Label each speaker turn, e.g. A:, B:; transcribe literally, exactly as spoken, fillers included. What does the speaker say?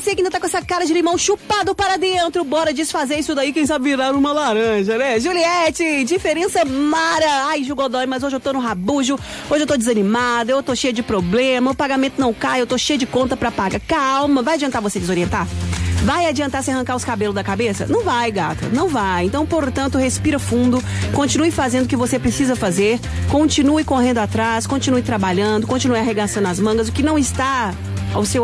A: você que ainda tá com essa cara de limão chupado para dentro, bora desfazer isso daí, quem sabe virar uma laranja, né? Juliette, diferença mara. Ai, Jugodói, mas hoje eu tô no rabujo, hoje eu tô desanimada, eu tô cheia de problema, o pagamento não cai, eu tô cheia de conta pra pagar. Calma, vai adiantar você desorientar? Vai adiantar você arrancar os cabelos da cabeça? Não vai, gata, não vai. Então, portanto, respira fundo, continue fazendo o que você precisa fazer, continue correndo atrás, continue trabalhando, continue arregaçando as mangas, o que não está ao seu